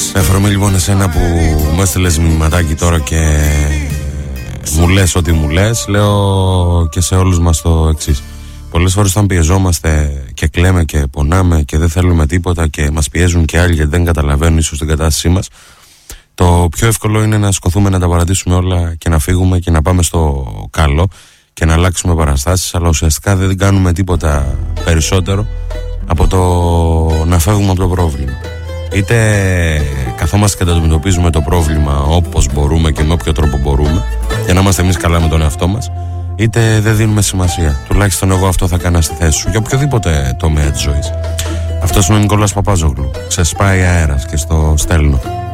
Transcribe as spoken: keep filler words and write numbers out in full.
Με αφορμή λοιπόν εσένα που μου έστειλες μηνυματάκι τώρα και μου λες ό,τι μου λες, λέω και σε όλους μας το εξής. Πολλές φορές όταν πιεζόμαστε και κλαίμε και πονάμε και δεν θέλουμε τίποτα και μας πιέζουν και άλλοι γιατί δεν καταλαβαίνουν ίσως την κατάστασή μας, το πιο εύκολο είναι να σκοθούμε, να τα παρατήσουμε όλα και να φύγουμε και να πάμε στο καλό και να αλλάξουμε παραστάσεις, αλλά ουσιαστικά δεν κάνουμε τίποτα περισσότερο από το να φεύγουμε από το πρόβλημα. Είτε καθόμαστε και το αντιμετωπίζουμε το πρόβλημα όπως μπορούμε και με όποιο τρόπο μπορούμε για να είμαστε εμείς καλά με τον εαυτό μας, είτε δεν δίνουμε σημασία. Τουλάχιστον εγώ αυτό θα κάνα στη θέση σου για οποιοδήποτε τομέα της ζωής. Αυτός είναι ο Νικόλας Παπάζογλου. Ξεσπάει αέρας και στο στέλνω.